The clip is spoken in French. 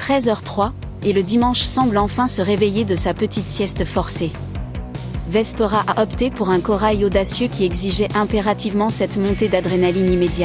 13h03, et le dimanche semble enfin se réveiller de sa petite sieste forcée. Vespera a opté pour un corail audacieux qui exigeait impérativement cette montée d'adrénaline immédiate.